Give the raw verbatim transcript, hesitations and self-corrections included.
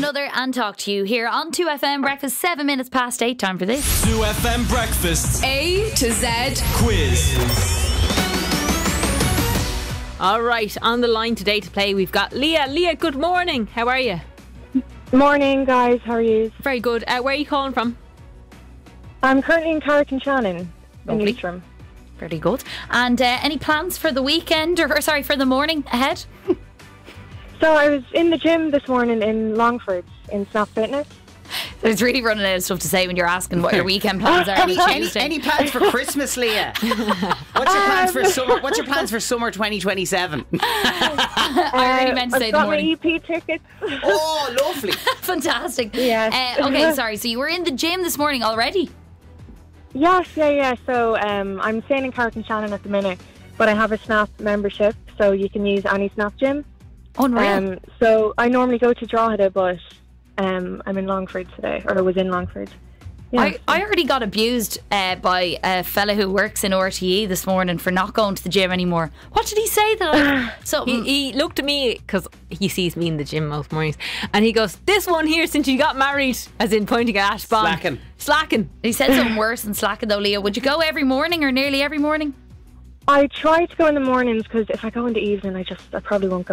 other and talk to you here on two F M Breakfast, seven minutes past eight. Time for this. two F M Breakfast A to Z quiz. All right, on the line today to play, we've got Leah. Leah, good morning. How are you? Morning, guys. How are you? Very good. Uh, where are you calling from? I'm currently in Carrick and Shannon in Lovely. Leitrim. Very good. And uh, any plans for the weekend, or, or sorry, for the morning ahead? So I was in the gym this morning in Longford in Snap Fitness. There's really running out of stuff to say when you're asking what your weekend plans are. Any, any, any plans for Christmas, Leah? What's your plans for summer? What's your plans for summer twenty twenty-seven? I already meant to say I've the got my morning. E P tickets. Oh, lovely. Fantastic. Yes. Uh, okay, sorry. So you were in the gym this morning already? Yes, yeah, yeah. So um, I'm staying in Carrick and Shannon at the minute, but I have a Snap membership, so you can use any Snap gym. Unreal. Um, so I normally go to Drogheda, but um, I'm in Longford today, or I was in Longford. Yeah. I, I already got abused uh, by a fella who works in R T E this morning for not going to the gym anymore. What did he say? That I, something. He, he looked at me because he sees me in the gym most mornings, and he goes, "This one here, since you got married," as in pointing at Ash Bond. Slacking. Slacking. He said something worse than slacking though, Leah. Would you go every morning or nearly every morning? I try to go in the mornings because if I go in the evening, I just I probably won't go.